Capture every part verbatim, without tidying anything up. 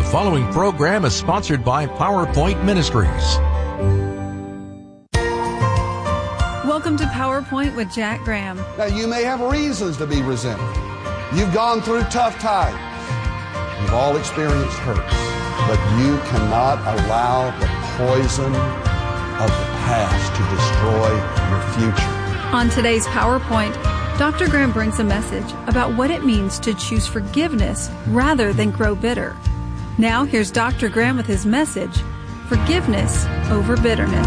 following program is sponsored by PowerPoint Ministries. Welcome to PowerPoint with Jack Graham. Now, you may have reasons to be resentful. You've gone through tough times. You've all experienced hurt. But you cannot allow the poison of the past to destroy your future. On today's PowerPoint, Doctor Graham brings a message about what it means to choose forgiveness rather than grow bitter. Now, here's Doctor Graham with his message, Forgiveness Over Bitterness.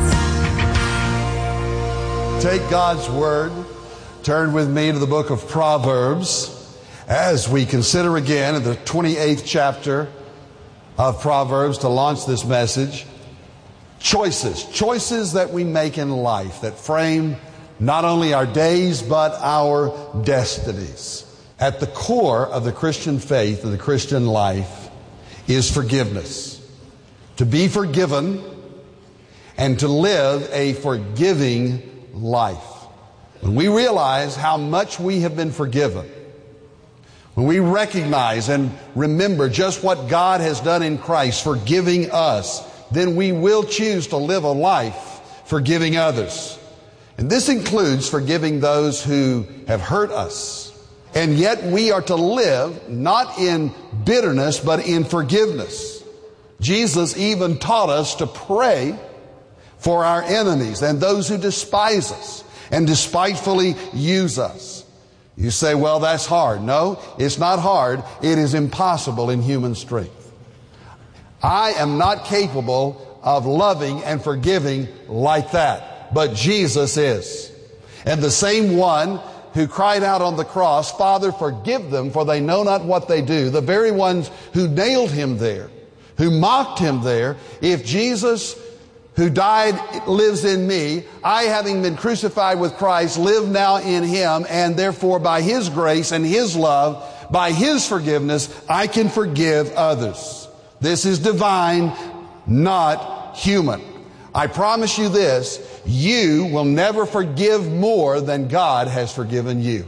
Take God's Word, turn with me to the book of Proverbs as we consider again in the twenty-eighth chapter of Proverbs to launch this message. Choices, choices that we make in life that frame not only our days but our destinies. At the core of the Christian faith and the Christian life is forgiveness. To be forgiven and to live a forgiving life. When we realize how much we have been forgiven, when we recognize and remember just what God has done in Christ, forgiving us, then we will choose to live a life forgiving others. And this includes forgiving those who have hurt us. And yet we are to live not in bitterness, but in forgiveness. Jesus even taught us to pray for our enemies and those who despise us and despitefully use us. You say, well, that's hard. No, it's not hard. It is impossible in human strength. I am not capable of loving and forgiving like that, but Jesus is. And the same one who cried out on the cross, Father, forgive them, for they know not what they do. The very ones who nailed him there, who mocked him there. If Jesus, who died, lives in me, I, having been crucified with Christ, live now in him, and therefore by his grace and his love, by his forgiveness, I can forgive others. This is divine, not human. I promise you this, you will never forgive more than God has forgiven you.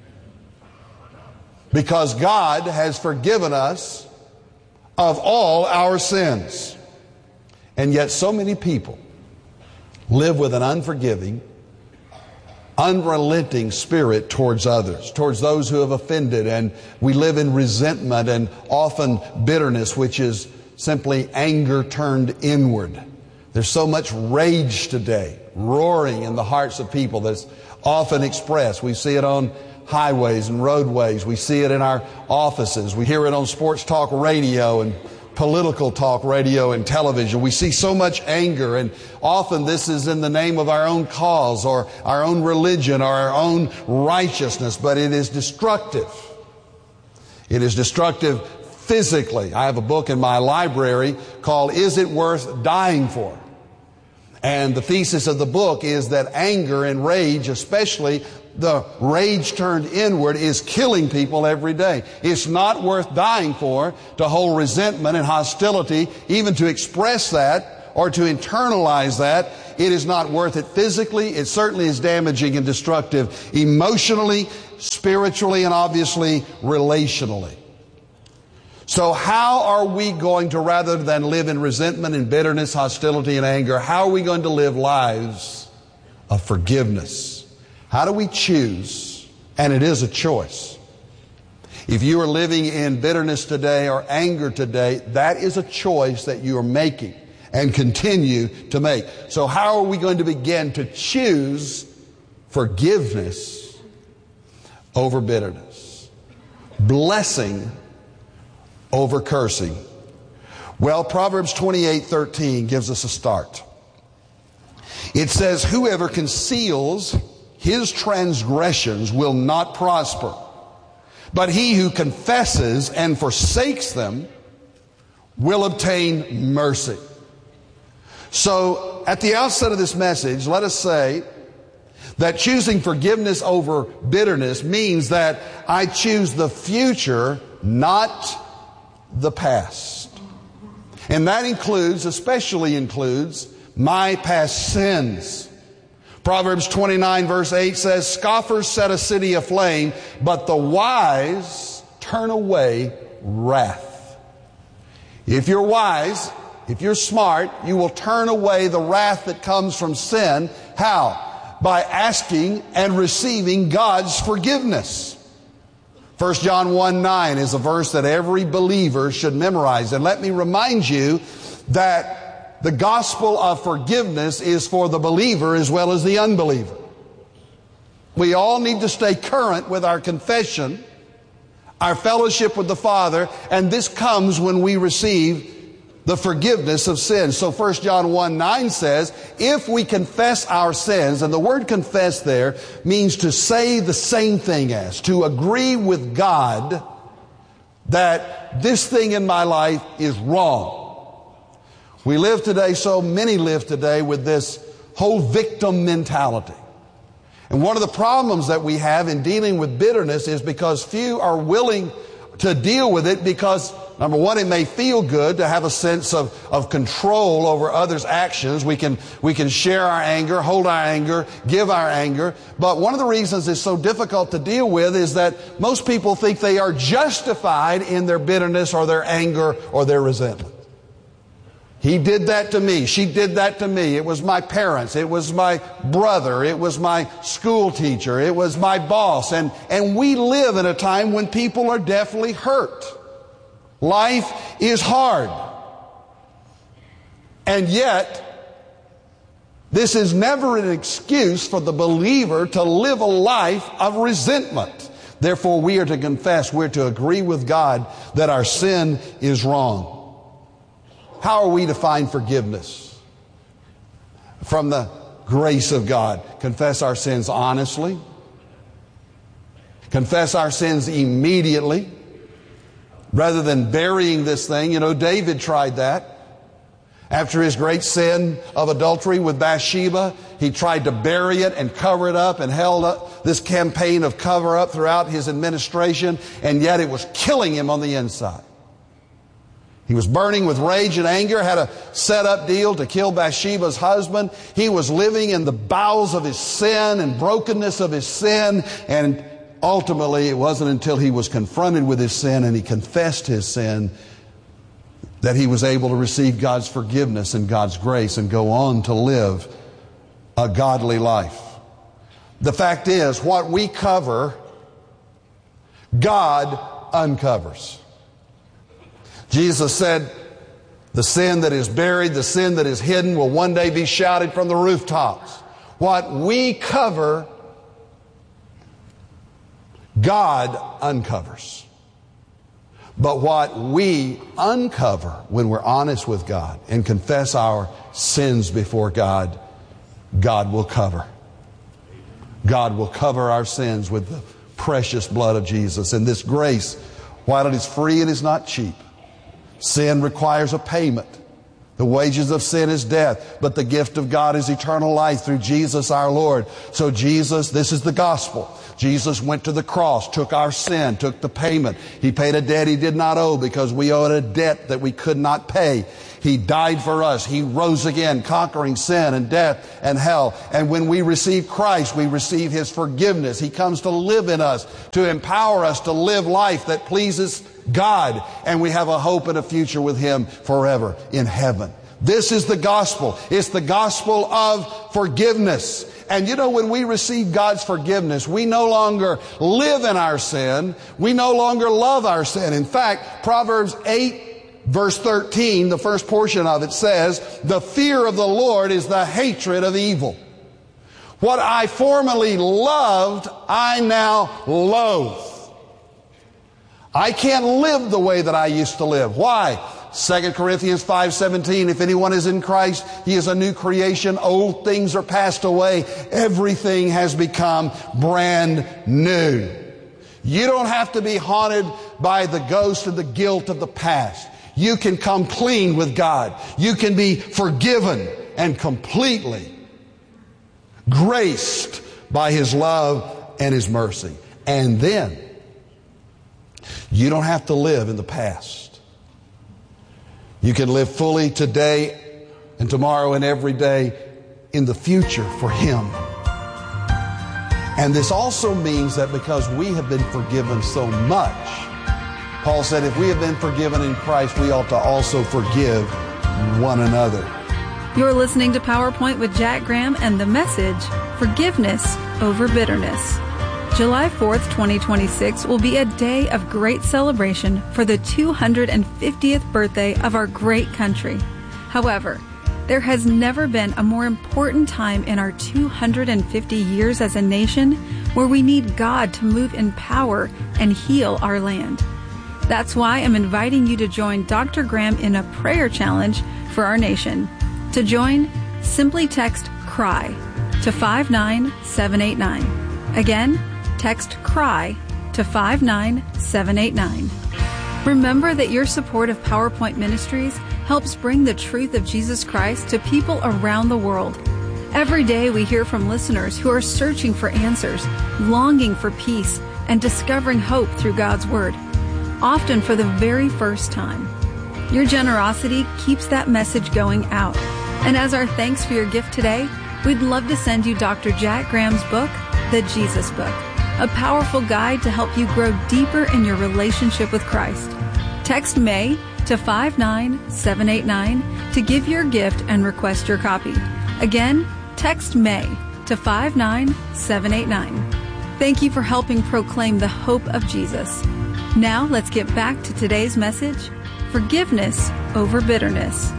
Because God has forgiven us of all our sins. And yet so many people live with an unforgiving, unrelenting spirit towards others, towards those who have offended, and we live in resentment and often bitterness, which is simply anger turned inward. There's so much rage today, roaring in the hearts of people that's often expressed. We see it on highways and roadways. We see it in our offices. We hear it on sports talk radio and political talk radio and television. We see so much anger, and often this is in the name of our own cause or our own religion or our own righteousness, but it is destructive. It is destructive physically. I have a book in my library called Is It Worth Dying For? And the thesis of the book is that anger and rage, especially the rage turned inward, is killing people every day. It's not worth dying for to hold resentment and hostility, even to express that or to internalize that. It is not worth it physically. It certainly is damaging and destructive emotionally, spiritually, and obviously relationally. So how are we going to, rather than live in resentment and bitterness, hostility and anger, how are we going to live lives of forgiveness? How do we choose? And it is a choice. If you are living in bitterness today or anger today, that is a choice that you are making and continue to make. So how are we going to begin to choose forgiveness over bitterness? Blessing over cursing. Well, Proverbs twenty-eight thirteen gives us a start. It says, whoever conceals his transgressions will not prosper, but he who confesses and forsakes them will obtain mercy. So, at the outset of this message, let us say that choosing forgiveness over bitterness means that I choose the future, not the past. And that includes, especially includes, my past sins. Proverbs twenty-nine verse eight says, scoffers set a city aflame, but the wise turn away wrath. If you're wise, if you're smart, you will turn away the wrath that comes from sin. How? By asking and receiving God's forgiveness. First John one nine is a verse that every believer should memorize. And let me remind you that the gospel of forgiveness is for the believer as well as the unbeliever. We all need to stay current with our confession, our fellowship with the Father, and this comes when we receive the forgiveness of sins. So First John one nine says, if we confess our sins, and the word confess there means to say the same thing as, to agree with God that this thing in my life is wrong. We live today, so many live today with this whole victim mentality. And one of the problems that we have in dealing with bitterness is because few are willing to deal with it because, number one, it may feel good to have a sense of, of control over others' actions. We can, we can share our anger, hold our anger, give our anger. But one of the reasons it's so difficult to deal with is that most people think they are justified in their bitterness or their anger or their resentment. He did that to me. She did that to me. It was my parents. It was my brother. It was my school teacher. It was my boss. And, and we live in a time when people are definitely hurt. Life is hard. And yet, this is never an excuse for the believer to live a life of resentment. Therefore, we are to confess, we're to agree with God that our sin is wrong. How are we to find forgiveness? From the grace of God. Confess our sins honestly. Confess our sins immediately. Rather than burying this thing. You know, David tried that. After his great sin of adultery with Bathsheba, he tried to bury it and cover it up and held up this campaign of cover up throughout his administration, and yet it was killing him on the inside. He was burning with rage and anger, had a set-up deal to kill Bathsheba's husband. He was living in the bowels of his sin and brokenness of his sin. And ultimately, it wasn't until he was confronted with his sin and he confessed his sin that he was able to receive God's forgiveness and God's grace and go on to live a godly life. The fact is, what we cover, God uncovers. Jesus said, the sin that is buried, the sin that is hidden will one day be shouted from the rooftops. What we cover, God uncovers. But what we uncover when we're honest with God and confess our sins before God, God will cover. God will cover our sins with the precious blood of Jesus. And this grace, while it is free, it is not cheap. Sin requires a payment. The wages of sin is death, but the gift of God is eternal life through Jesus our Lord. So Jesus, this is the gospel. Jesus went to the cross, took our sin, took the payment. He paid a debt he did not owe because we owed a debt that we could not pay. He died for us. He rose again, conquering sin and death and hell. And when we receive Christ, we receive His forgiveness. He comes to live in us, to empower us to live life that pleases God. And we have a hope and a future with Him forever in heaven. This is the gospel. It's the gospel of forgiveness. And you know, when we receive God's forgiveness, we no longer live in our sin. We no longer love our sin. In fact, Proverbs eight, verse thirteen, the first portion of it says, the fear of the Lord is the hatred of evil. What I formerly loved, I now loathe. I can't live the way that I used to live. Why? Second Corinthians five seventeen, if anyone is in Christ, he is a new creation. Old things are passed away. Everything has become brand new. You don't have to be haunted by the ghost and the guilt of the past. You can come clean with God. You can be forgiven and completely graced by His love and His mercy. And then you don't have to live in the past. You can live fully today and tomorrow and every day in the future for Him. And this also means that because we have been forgiven so much, Paul said, if we have been forgiven in Christ, we ought to also forgive one another. You're listening to PowerPoint with Jack Graham and the message, Forgiveness Over Bitterness. July fourth, twenty twenty-six will be a day of great celebration for the two hundred fiftieth birthday of our great country. However, there has never been a more important time in our two hundred fifty years as a nation where we need God to move in power and heal our land. That's why I'm inviting you to join Doctor Graham in a prayer challenge for our nation. To join, simply text CRY to five nine seven eight nine. Again, text CRY to five nine seven eight nine. Remember that your support of PowerPoint Ministries helps bring the truth of Jesus Christ to people around the world. Every day we hear from listeners who are searching for answers, longing for peace, and discovering hope through God's Word, often for the very first time. Your generosity keeps that message going out. And as our thanks for your gift today, we'd love to send you Doctor Jack Graham's book, The Jesus Book, a powerful guide to help you grow deeper in your relationship with Christ. Text May to five nine seven eight nine to give your gift and request your copy. Again, text May to five nine seven eight nine. Thank you for helping proclaim the hope of Jesus. Now let's get back to today's message, Forgiveness Over Bitterness.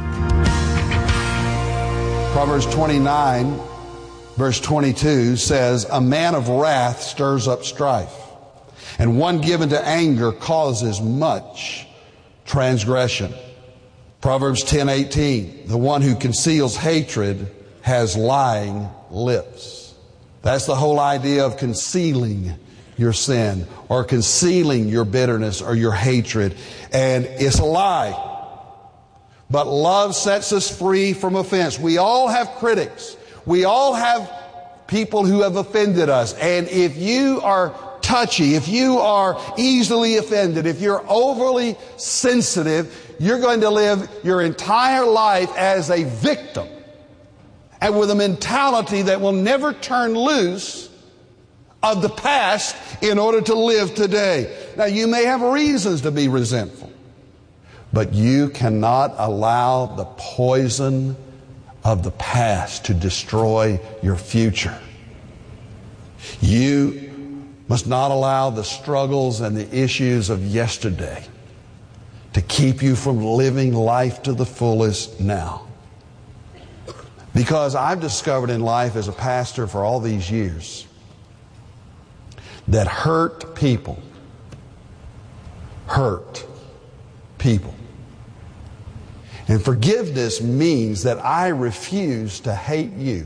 Proverbs twenty-nine, verse twenty-two says, a man of wrath stirs up strife, and one given to anger causes much transgression. Proverbs ten eighteen, the one who conceals hatred has lying lips. That's the whole idea of concealing your sin or concealing your bitterness or your hatred. And it's a lie. But love sets us free from offense. We all have critics. We all have people who have offended us. And if you are touchy, if you are easily offended, if you're overly sensitive, you're going to live your entire life as a victim and with a mentality that will never turn loose of the past in order to live today. Now, you may have reasons to be resentful, but you cannot allow the poison of the past to destroy your future. You must not allow the struggles and the issues of yesterday to keep you from living life to the fullest now. Because I've discovered in life as a pastor for all these years that hurt people hurt people. And forgiveness means that I refuse to hate you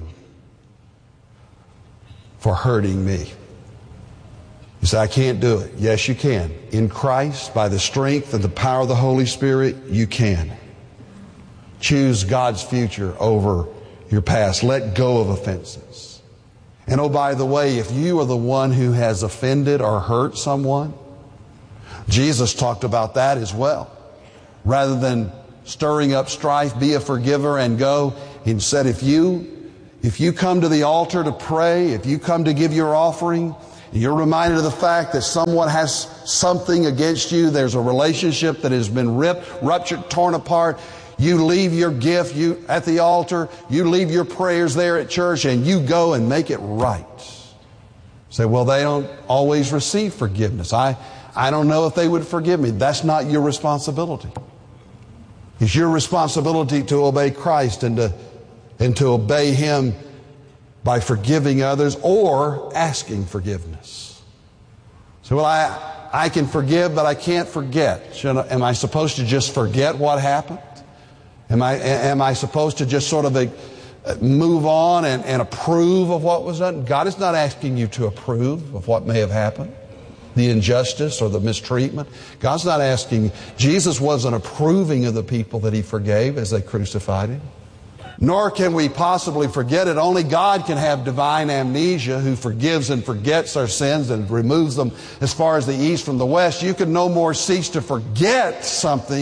for hurting me. You say, I can't do it. Yes, you can. In Christ, by the strength and the power of the Holy Spirit, you can. Choose God's future over your past. Let go of offenses. And oh, by the way, if you are the one who has offended or hurt someone, Jesus talked about that as well. Rather than stirring up strife, be a forgiver and go. He said, if you, if you come to the altar to pray, if you come to give your offering, you're reminded of the fact that someone has something against you, there's a relationship that has been ripped, ruptured, torn apart, you leave your gift you at the altar, you leave your prayers there at church, and you go and make it right. Say, well, they don't always receive forgiveness. I, I don't know if they would forgive me. That's not your responsibility. It's your responsibility to obey Christ and to, and to obey Him by forgiving others or asking forgiveness. So, well, I, I can forgive, but I can't forget. Should I, am I supposed to just forget what happened? Am I, am I supposed to just sort of a, move on and, and approve of what was done? God is not asking you to approve of what may have happened, the injustice or the mistreatment. God's not asking. Jesus wasn't approving of the people that He forgave as they crucified Him. Nor can we possibly forget it. Only God can have divine amnesia, who forgives and forgets our sins and removes them as far as the east from the west. You can no more cease to forget something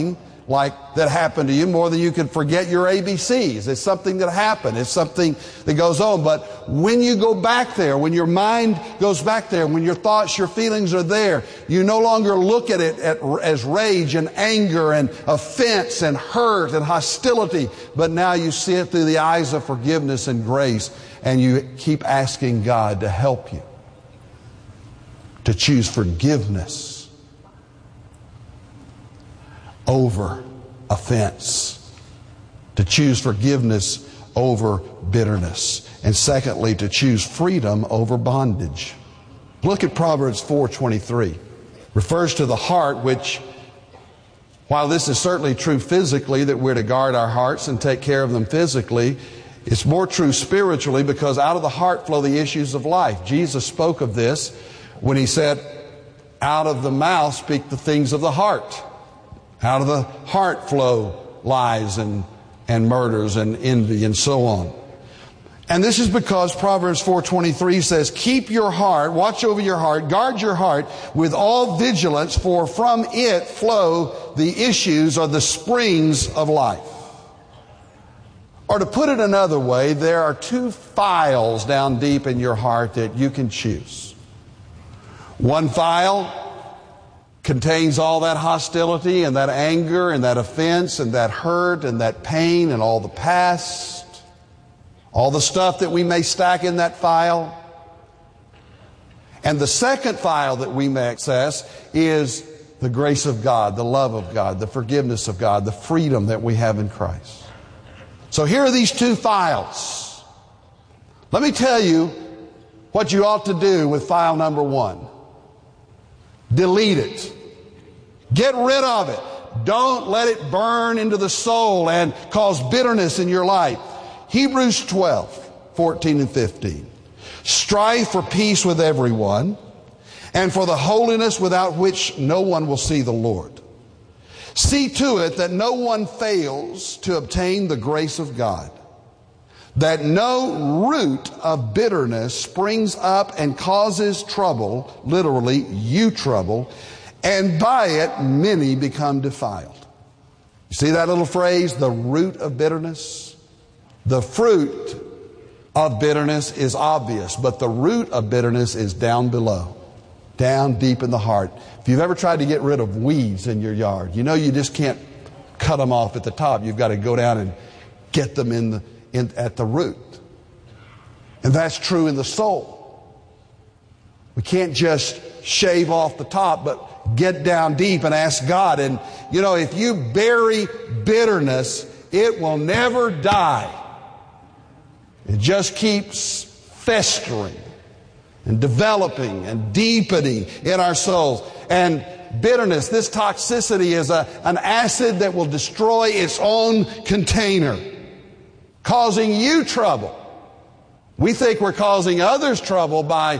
like that happened to you more than you can forget your A B Cs. It's something that happened. It's something that goes on. But when you go back there, when your mind goes back there, when your thoughts, your feelings are there, you no longer look at it at, as rage and anger and offense and hurt and hostility, but now you see it through the eyes of forgiveness and grace, and you keep asking God to help you to choose forgiveness over offense, to choose forgiveness over bitterness, and secondly, to choose freedom over bondage. Look at Proverbs four twenty-three. Refers to the heart, which, while this is certainly true physically, that we're to guard our hearts and take care of them physically, it's more true spiritually, because out of the heart flow the issues of life. Jesus spoke of this when He said, out of the mouth speak the things of the heart. Out of the heart flow lies and, and murders and envy and so on. And this is because Proverbs four twenty-three says, keep your heart, watch over your heart, guard your heart with all vigilance, for from it flow the issues or the springs of life. Or to put it another way, there are two files down deep in your heart that you can choose. One file contains all that hostility and that anger and that offense and that hurt and that pain and all the past, all the stuff that we may stack in that file. And the second file that we may access is the grace of God, the love of God, the forgiveness of God, the freedom that we have in Christ. So here are these two files. Let me tell you what you ought to do with file number one. Delete it. Get rid of it. Don't let it burn into the soul and cause bitterness in your life. Hebrews twelve, fourteen and fifteen. Strive for peace with everyone and for the holiness without which no one will see the Lord. See to it that no one fails to obtain the grace of God, that no root of bitterness springs up and causes trouble, literally, you trouble, and by it many become defiled. You see that little phrase, the root of bitterness? The fruit of bitterness is obvious, but the root of bitterness is down below, down deep in the heart. If you've ever tried to get rid of weeds in your yard, you know you just can't cut them off at the top. You've got to go down and get them in the In, at the root. And that's true in the soul. We can't just shave off the top, but get down deep and ask God. And you know, if you bury bitterness, it will never die. It just keeps festering and developing and deepening in our souls. And bitterness, this toxicity, is a, an acid that will destroy its own container, causing you trouble. We think we're causing others trouble by,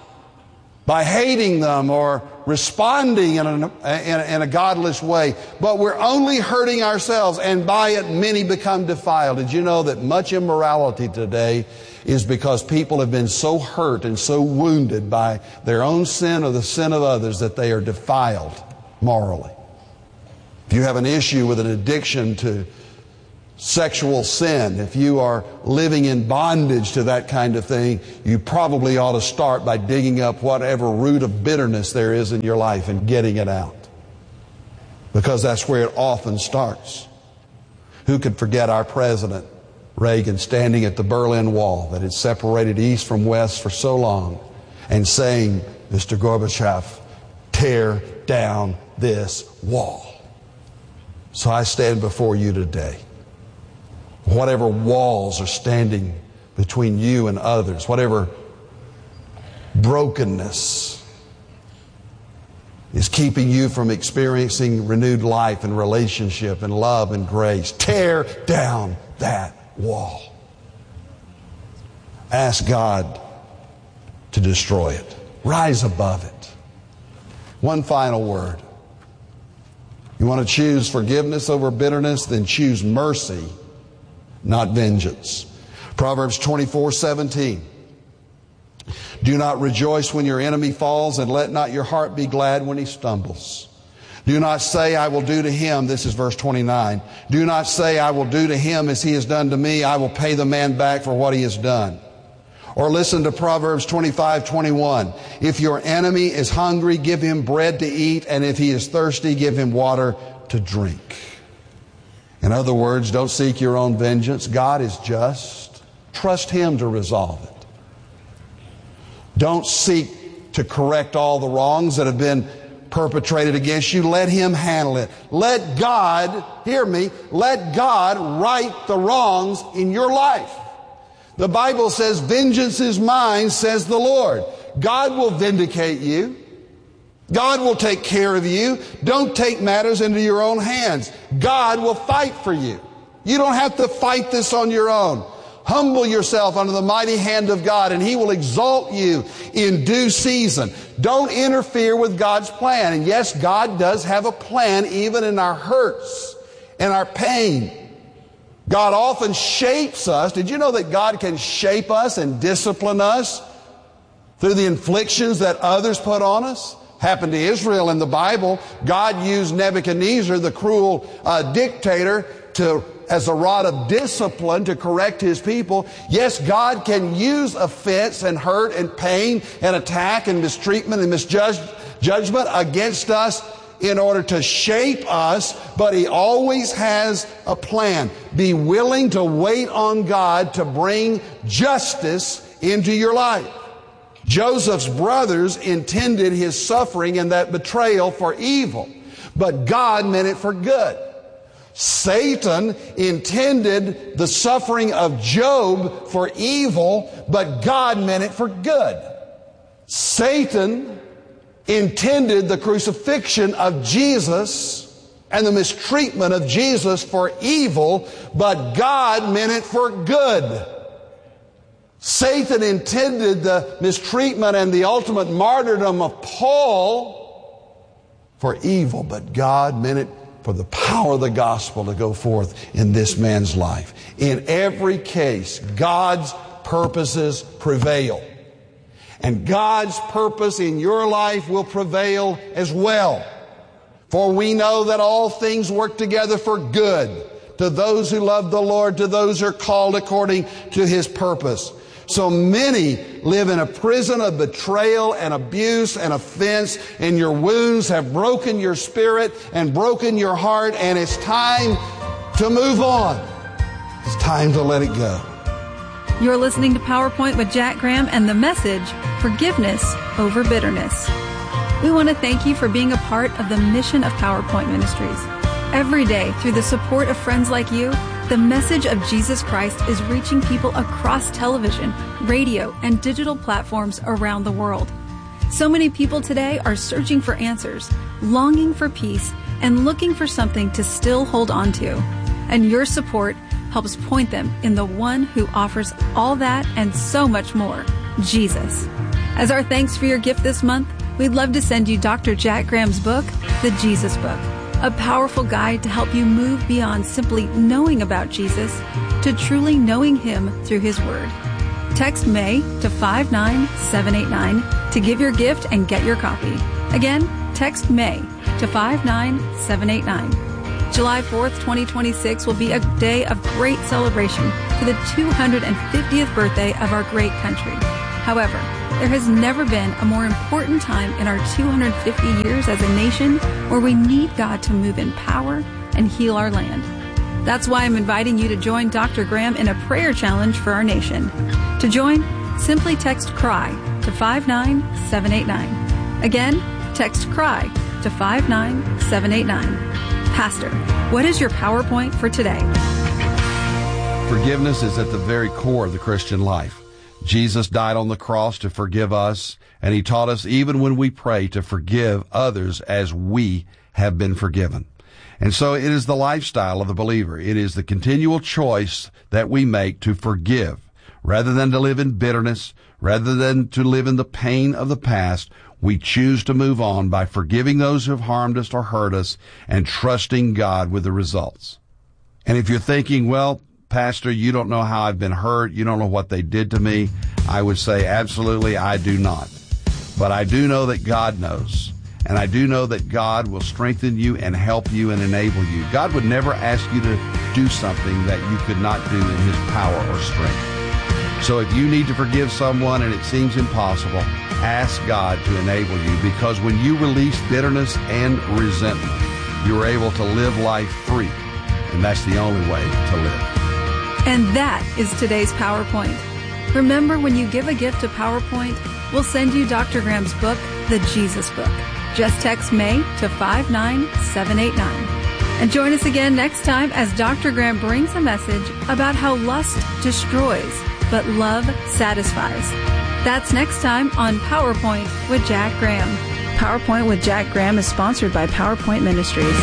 by hating them or responding in a, in, a, in a godless way. But we're only hurting ourselves, and by it many become defiled. Did you know that much immorality today is because people have been so hurt and so wounded by their own sin or the sin of others that they are defiled morally? If you have an issue with an addiction to sexual sin, if you are living in bondage to that kind of thing, you probably ought to start by digging up whatever root of bitterness there is in your life and getting it out. Because that's where it often starts. Who could forget our President Reagan standing at the Berlin Wall that had separated East from West for so long and saying, Mister Gorbachev, tear down this wall. So I stand before you today. Whatever walls are standing between you and others, whatever brokenness is keeping you from experiencing renewed life and relationship and love and grace, tear down that wall. Ask God to destroy it. Rise above it. One final word. You want to choose forgiveness over bitterness? Then choose mercy, not vengeance. Proverbs twenty-four seventeen. Do not rejoice when your enemy falls, and let not your heart be glad when he stumbles. Do not say, I will do to him, this is verse twenty-nine. Do not say, I will do to him as he has done to me. I will pay the man back for what he has done. Or listen to Proverbs twenty-five twenty-one. If your enemy is hungry, give him bread to eat, and if he is thirsty, give him water to drink. In other words, don't seek your own vengeance. God is just. Trust him to resolve it. Don't seek to correct all the wrongs that have been perpetrated against you. Let him handle it. Let God, hear me, let God right the wrongs in your life. The Bible says, vengeance is mine, says the Lord. God will vindicate you. God will take care of you. Don't take matters into your own hands. God will fight for you. You don't have to fight this on your own. Humble yourself under the mighty hand of God, and he will exalt you in due season. Don't interfere with God's plan. And yes, God does have a plan even in our hurts and our pain. God often shapes us. Did you know that God can shape us and discipline us through the inflictions that others put on us? Happened to Israel in the Bible. God used Nebuchadnezzar, the cruel uh, dictator, to as a rod of discipline to correct his people. Yes, God can use offense and hurt and pain and attack and mistreatment and misjudgment against us in order to shape us, but he always has a plan. Be willing to wait on God to bring justice into your life. Joseph's brothers intended his suffering and that betrayal for evil, but God meant it for good. Satan intended the suffering of Job for evil, but God meant it for good. Satan intended the crucifixion of Jesus and the mistreatment of Jesus for evil, but God meant it for good. Satan intended the mistreatment and the ultimate martyrdom of Paul for evil, but God meant it for the power of the gospel to go forth in this man's life. In every case, God's purposes prevail. And God's purpose in your life will prevail as well. For we know that all things work together for good to those who love the Lord, to those who are called according to his purpose. So many live in a prison of betrayal and abuse and offense, and your wounds have broken your spirit and broken your heart, and it's time to move on. It's time to let it go. You're listening to PowerPoint with Jack Graham and the message, Forgiveness Over Bitterness. We want to thank you for being a part of the mission of PowerPoint Ministries. Every day, through the support of friends like you, the message of Jesus Christ is reaching people across television, radio, and digital platforms around the world. So many people today are searching for answers, longing for peace, and looking for something to still hold on to. And your support helps point them in the one who offers all that and so much more, Jesus. As our thanks for your gift this month, we'd love to send you Doctor Jack Graham's book, The Jesus Book, a powerful guide to help you move beyond simply knowing about Jesus to truly knowing him through his word. Text May to five nine seven eight nine to give your gift and get your copy. Again, text May to five nine seven eight nine. July fourth, twenty twenty-six will be a day of great celebration for the two hundred fiftieth birthday of our great country. However, there has never been a more important time in our two hundred fifty years as a nation where we need God to move in power and heal our land. That's why I'm inviting you to join Doctor Graham in a prayer challenge for our nation. To join, simply text CRY to five nine seven eight nine. Again, text CRY to five nine seven eight nine. Pastor, what is your PowerPoint for today? Forgiveness is at the very core of the Christian life. Jesus died on the cross to forgive us, and he taught us even when we pray to forgive others as we have been forgiven. And so it is the lifestyle of the believer. It is the continual choice that we make to forgive. Rather than to live in bitterness, rather than to live in the pain of the past, we choose to move on by forgiving those who have harmed us or hurt us and trusting God with the results. And if you're thinking, well, Pastor, you don't know how I've been hurt, you don't know what they did to me, I would say absolutely I do not. But I do know that God knows. And I do know that God will strengthen you and help you and enable you. God would never ask you to do something that you could not do in His power or strength. So if you need to forgive someone and it seems impossible, ask God to enable you, because when you release bitterness and resentment, you are able to live life free. And that's the only way to live. And that is today's PowerPoint. Remember, when you give a gift to PowerPoint, we'll send you Doctor Graham's book, The Jesus Book. Just text May to five nine seven eight nine. And join us again next time as Doctor Graham brings a message about how lust destroys, but love satisfies. That's next time on PowerPoint with Jack Graham. PowerPoint with Jack Graham is sponsored by PowerPoint Ministries.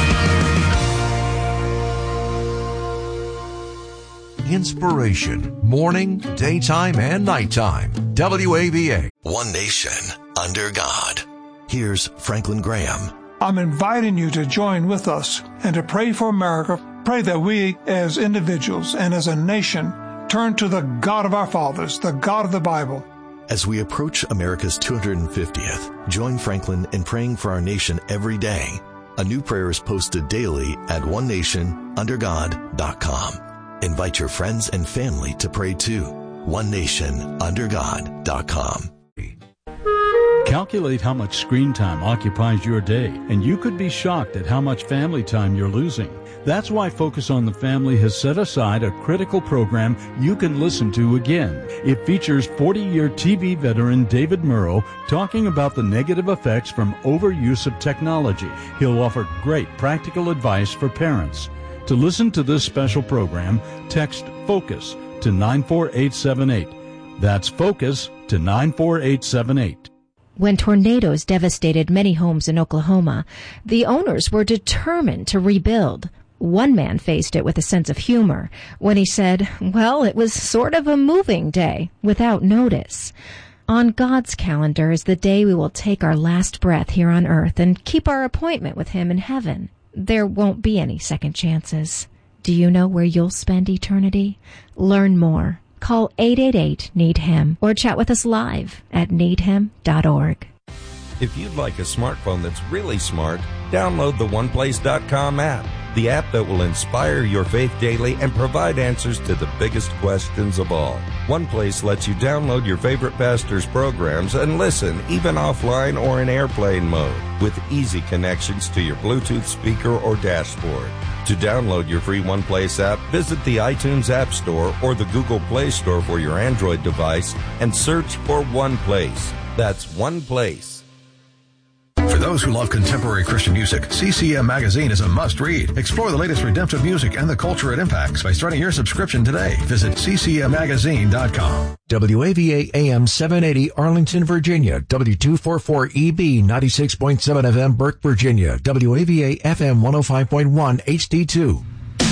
Inspiration, morning, daytime, and nighttime. W A V A. One nation under God. Here's Franklin Graham. I'm inviting you to join with us and to pray for America. Pray that we as individuals and as a nation turn to the God of our fathers, the God of the Bible. As we approach America's two hundred fiftieth, join Franklin in praying for our nation every day. A new prayer is posted daily at one nation under god dot com. Invite your friends and family to pray too. one nation under god dot com. Calculate how much screen time occupies your day, and you could be shocked at how much family time you're losing. That's why Focus on the Family has set aside a critical program you can listen to again. It features forty-year T V veteran David Murrow talking about the negative effects from overuse of technology. He'll offer great practical advice for parents. To listen to this special program, text FOCUS to nine four eight seven eight. That's FOCUS to nine four eight seven eight. When tornadoes devastated many homes in Oklahoma, the owners were determined to rebuild. One man faced it with a sense of humor when he said, well, it was sort of a moving day without notice. On God's calendar is the day we will take our last breath here on earth and keep our appointment with Him in heaven. There won't be any second chances. Do you know where you'll spend eternity? Learn more. Call eight eight eight, need him or chat with us live at need him dot org. If you'd like a smartphone that's really smart, download the one place dot com app, the app that will inspire your faith daily and provide answers to the biggest questions of all. OnePlace lets you download your favorite pastor's programs and listen, even offline or in airplane mode, with easy connections to your Bluetooth speaker or dashboard. To download your free OnePlace app, visit the iTunes App Store or the Google Play Store for your Android device and search for OnePlace. That's OnePlace. For those who love contemporary Christian music, C C M Magazine is a must-read. Explore the latest redemptive music and the culture it impacts by starting your subscription today. Visit c c m magazine dot com. W A V A A M seven eighty Arlington, Virginia. W two forty-four E B ninety-six point seven F M Burke, Virginia. W A V A F M one oh five point one H D two.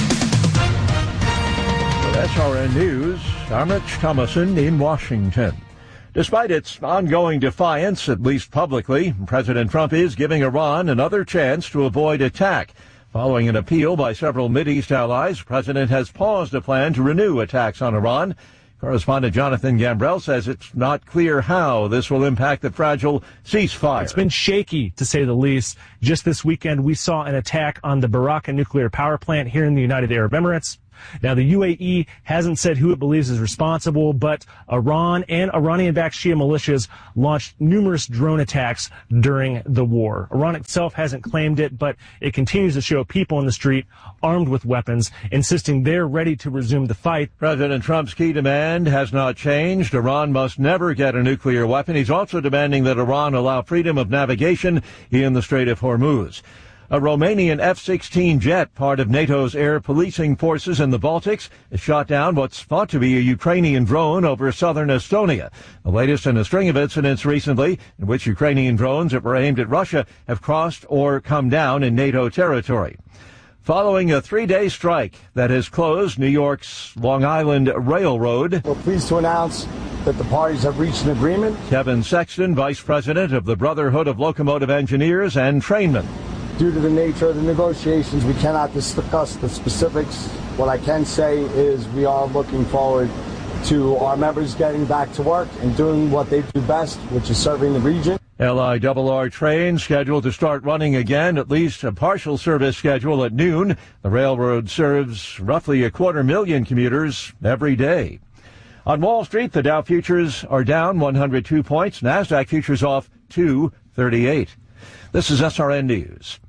S R N News, I'm Rich Thomason in Washington. Despite its ongoing defiance, at least publicly, President Trump is giving Iran another chance to avoid attack. Following an appeal by several Mideast allies, the president has paused a plan to renew attacks on Iran. Correspondent Jonathan Gambrell says it's not clear how this will impact the fragile ceasefire. It's been shaky, to say the least. Just this weekend, we saw an attack on the Baraka nuclear power plant here in the United Arab Emirates. Now, the U A E hasn't said who it believes is responsible, but Iran and Iranian-backed Shia militias launched numerous drone attacks during the war. Iran itself hasn't claimed it, but it continues to show people in the street armed with weapons, insisting they're ready to resume the fight. President Trump's key demand has not changed. Iran must never get a nuclear weapon. He's also demanding that Iran allow freedom of navigation in the Strait of Hormuz. A Romanian F sixteen jet, part of NATO's air policing forces in the Baltics, has shot down what's thought to be a Ukrainian drone over southern Estonia. The latest in a string of incidents recently in which Ukrainian drones that were aimed at Russia have crossed or come down in NATO territory. Following a three-day strike that has closed New York's Long Island Railroad, we're pleased to announce that the parties have reached an agreement. Kevin Sexton, vice president of the Brotherhood of Locomotive Engineers and Trainmen. Due to the nature of the negotiations, we cannot discuss the specifics. What I can say is we are looking forward to our members getting back to work and doing what they do best, which is serving the region. L I R R trains scheduled to start running again, at least a partial service schedule at noon. The railroad serves roughly a quarter million commuters every day. On Wall Street, the Dow futures are down one hundred two points. NASDAQ futures off two thirty-eight. This is S R N News.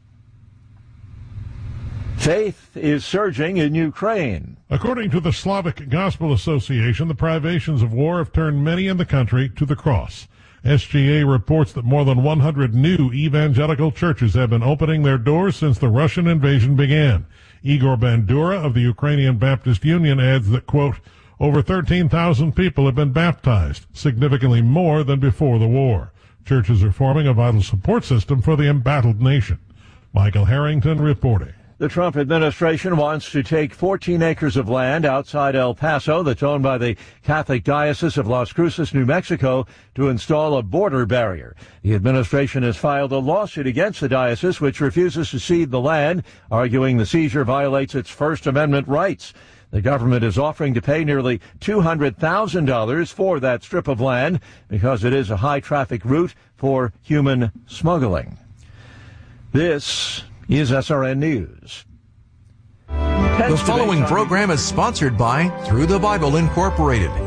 Faith is surging in Ukraine. According to the Slavic Gospel Association, the privations of war have turned many in the country to the cross. S G A reports that more than one hundred new evangelical churches have been opening their doors since the Russian invasion began. Igor Bandura of the Ukrainian Baptist Union adds that, quote, over thirteen thousand people have been baptized, significantly more than before the war. Churches are forming a vital support system for the embattled nation. Michael Harrington reporting. The Trump administration wants to take fourteen acres of land outside El Paso that's owned by the Catholic Diocese of Las Cruces, New Mexico, to install a border barrier. The administration has filed a lawsuit against the diocese, which refuses to cede the land, arguing the seizure violates its First Amendment rights. The government is offering to pay nearly two hundred thousand dollars for that strip of land because it is a high-traffic route for human smuggling. This is S R N News. The following program is sponsored by Through the Bible Incorporated.